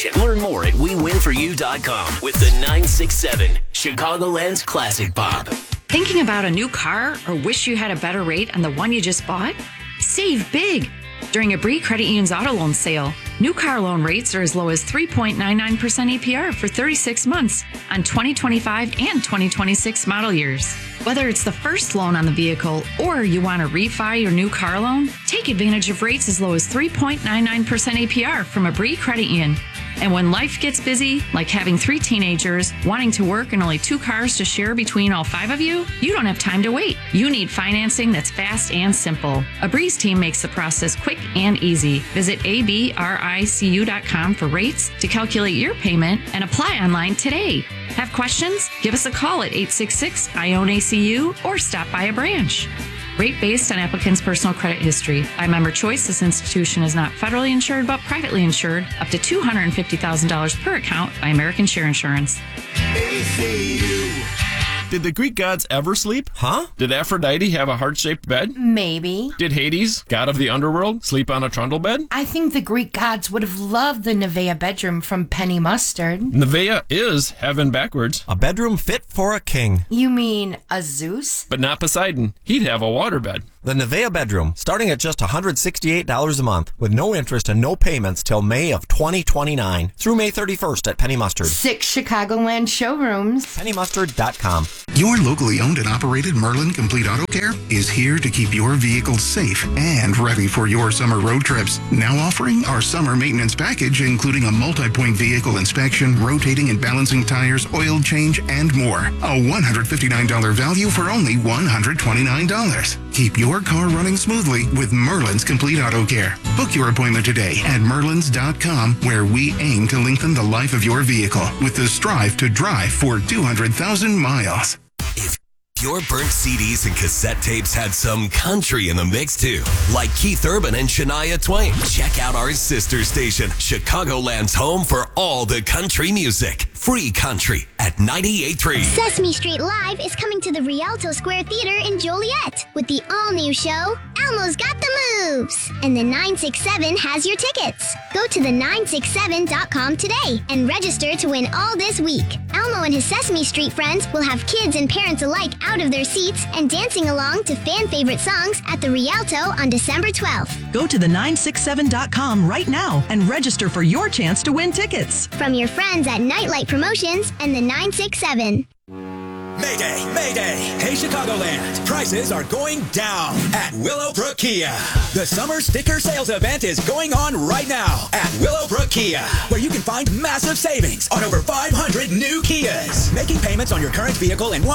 Learn more at WeWinForYou.com with the 967 Chicagoland's Classic Bob. Thinking about a new car or wish you had a better rate on the one you just bought? Save big during a Bree Credit Union's auto loan sale. New car loan rates are as low as 3.99% APR for 36 months on 2025 and 2026 model years. Whether it's the first loan on the vehicle or you want to refi your new car loan, take advantage of rates as low as 3.99% APR from a Bree Credit Union. And when life gets busy, like having 3 teenagers, wanting to work, and only 2 cars to share between all 5 of you, you don't have time to wait. You need financing that's fast and simple. A Breeze team makes the process quick and easy. Visit abricu.com for rates to calculate your payment and apply online today. Have questions? Give us a call at 866-IOWN-ACU or stop by a branch. Rate based on applicant's personal credit history. By Member Choice, this institution is not federally insured but privately insured up to $250,000 per account by American Share Insurance. Did the Greek gods ever sleep? Huh? Did Aphrodite have a heart-shaped bed? Maybe. Did Hades, god of the underworld, sleep on a trundle bed? I think the Greek gods would have loved the Nevea bedroom from Penny Mustard. Nevea is heaven backwards. A bedroom fit for a king. You mean a Zeus? But not Poseidon. He'd have a waterbed. The Nevea bedroom, starting at just $168 a month, with no interest and no payments till May of 2029 through May 31st at Penny Mustard. 6 Chicagoland showrooms. PennyMustard.com. Your locally owned and operated Merlin Complete Auto Care is here to keep your vehicle safe and ready for your summer road trips. Now offering our summer maintenance package, including a multi-point vehicle inspection, rotating and balancing tires, oil change, and more. A $159 value for only $129. Keep your car running smoothly with Merlin's Complete Auto Care. Book your appointment today at Merlins.com, where we aim to lengthen the life of your vehicle with the strive to drive for 200,000 miles. If your burnt CDs and cassette tapes had some country in the mix too, like Keith Urban and Shania Twain, check out our sister station, Chicagoland's home for all the country music. Free country at 98.3. Sesame Street Live is coming to the Rialto Square Theater in Joliet with the all-new show, Elmo's Got the Moves. And the 967 has your tickets. Go to the967.com today and register to win all this week. Elmo and his Sesame Street friends will have kids and parents alike out of their seats and dancing along to fan-favorite songs at the Rialto on December 12th. Go to the967.com right now and register for your chance to win tickets. From your friends at Nightlight Promotions and the 967. Mayday, Mayday! Hey Chicagoland, prices are going down at Willowbrook Kia. The summer sticker sales event is going on right now at Willowbrook Kia, where you can find massive savings on over 500 new Kias. Making payments on your current vehicle in